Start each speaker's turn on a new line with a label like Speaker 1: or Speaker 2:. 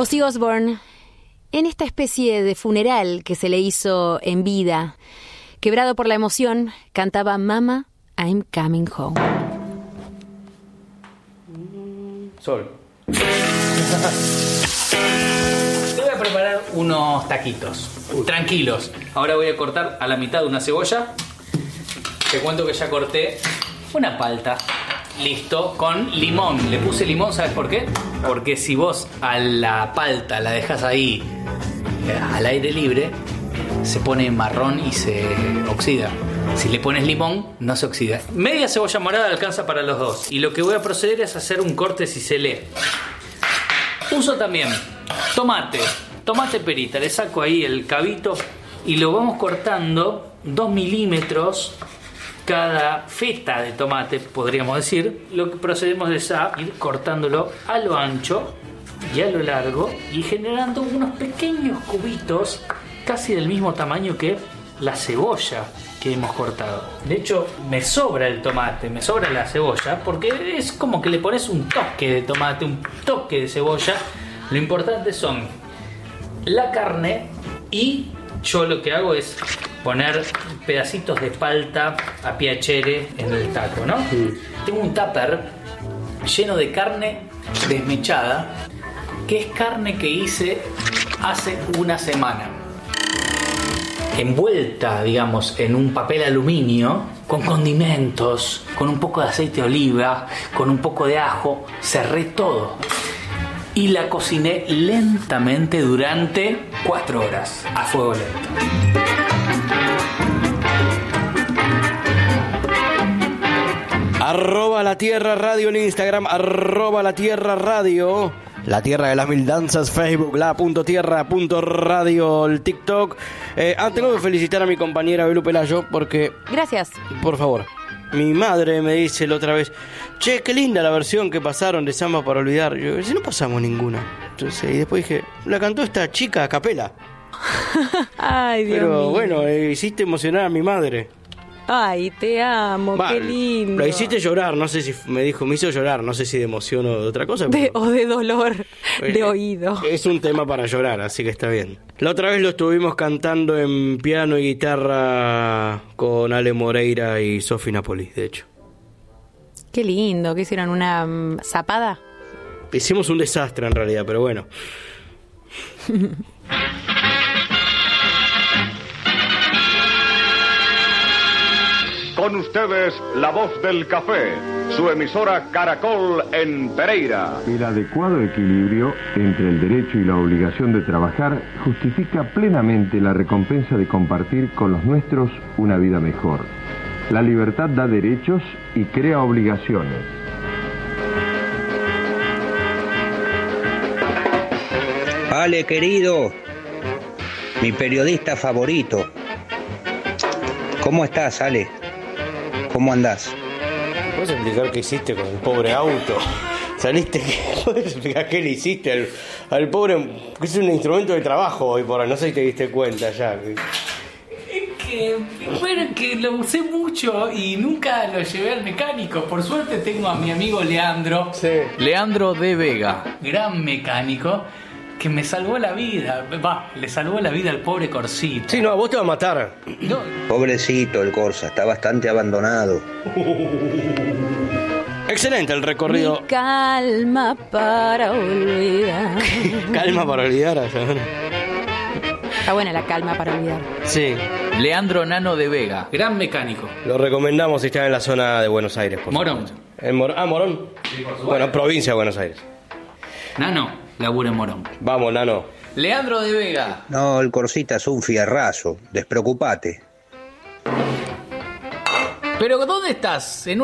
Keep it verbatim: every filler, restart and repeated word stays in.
Speaker 1: Ozzy Osbourne, en esta especie de funeral que se le hizo en vida, quebrado por la emoción, cantaba Mama, I'm Coming Home.
Speaker 2: Sol. Te voy a preparar unos taquitos. Tranquilos. Ahora voy a cortar a la mitad una cebolla. Te cuento que ya corté una palta. Listo, con limón. Le puse limón, ¿sabes por qué? Porque si vos a la palta la dejas ahí al aire libre, se pone marrón y se oxida. Si le pones limón, no se oxida. Media cebolla morada alcanza para los dos. Y lo que voy a proceder es hacer un corte ciselé. Uso también tomate, tomate perita. Le saco ahí el cabito y lo vamos cortando dos milímetros cada feta de tomate, podríamos decir. Lo que procedemos es a ir cortándolo a lo ancho y a lo largo y generando unos pequeños cubitos casi del mismo tamaño que la cebolla que hemos cortado. De hecho, me sobra el tomate, me sobra la cebolla, porque es como que le pones un toque de tomate, un toque de cebolla. Lo importante son la carne y yo lo que hago es poner pedacitos de palta a piacere en el taco, ¿no? Sí. Tengo un tupper lleno de carne desmechada, que es carne que hice hace una semana, envuelta, digamos, en un papel aluminio, con condimentos, con un poco de aceite de oliva, con un poco de ajo. Cerré todo y la cociné lentamente durante cuatro horas a fuego lento.
Speaker 3: Arroba La Tierra Radio en Instagram, arroba La Tierra Radio, La Tierra de las Mil Danzas, Facebook, la punto tierra punto radio, el TikTok. Eh, ah, tengo que felicitar a mi compañera Belu Pelayo porque...
Speaker 1: Gracias.
Speaker 3: Por favor. Mi madre me dice la otra vez, che, qué linda la versión que pasaron de Samba para Olvidar. Yo dije, no pasamos ninguna. Entonces, y después dije, la cantó esta chica a capela.
Speaker 1: Ay, Dios
Speaker 3: Pero
Speaker 1: mío.
Speaker 3: bueno, eh, hiciste emocionar a mi madre.
Speaker 1: Ay, te amo,
Speaker 3: Va,
Speaker 1: qué lindo.
Speaker 3: La hiciste llorar, no sé si me dijo, me hizo llorar, no sé si de emoción o de otra cosa.
Speaker 1: De,
Speaker 3: pero...
Speaker 1: o de dolor de
Speaker 3: eh,
Speaker 1: oído.
Speaker 3: Es un tema para llorar, así que está bien. La otra vez lo estuvimos cantando en piano y guitarra con Ale Moreira y Sofi Napoli, de hecho.
Speaker 1: Qué lindo, ¿qué hicieron? ¿Una um, zapada?
Speaker 3: Hicimos un desastre en realidad, pero bueno.
Speaker 4: Con ustedes, la voz del café, su emisora Caracol en Pereira.
Speaker 5: El adecuado equilibrio entre el derecho y la obligación de trabajar justifica plenamente la recompensa de compartir con los nuestros una vida mejor. La libertad da derechos y crea obligaciones.
Speaker 6: Ale, querido, mi periodista favorito. ¿Cómo estás, Ale? ¿Cómo andás?
Speaker 3: ¿Puedes explicar qué hiciste con el pobre auto? ¿Saliste? ¿Puedes explicar qué le hiciste al, al pobre? Que es un instrumento de trabajo hoy por hoy, no sé si te diste cuenta ya.
Speaker 2: Es que, bueno, que lo usé mucho y nunca lo llevé al mecánico. Por suerte tengo a mi amigo Leandro.
Speaker 3: Sí.
Speaker 2: Leandro de Vega, gran mecánico, que me salvó la vida. Va, le salvó la vida al pobre Corsita.
Speaker 3: Sí, no, a vos te va a matar.
Speaker 2: No.
Speaker 6: Pobrecito el Corsa, está bastante abandonado.
Speaker 3: Excelente el recorrido.
Speaker 1: Mi calma para olvidar.
Speaker 3: Calma para olvidar.
Speaker 1: Está buena la calma para olvidar.
Speaker 3: Sí.
Speaker 2: Leandro Nano de Vega, gran mecánico.
Speaker 3: Lo recomendamos si están en la zona de Buenos Aires. Por
Speaker 2: Morón.
Speaker 3: En Mor- ah, Morón.
Speaker 2: Sí, por
Speaker 3: bueno, provincia de Buenos Aires.
Speaker 2: Nano, labura en Morón.
Speaker 3: Vamos, Nano.
Speaker 2: Leandro de Vega.
Speaker 6: No, el Corsita es un fierrazo, despreocupate.
Speaker 2: Pero ¿dónde estás? ¿En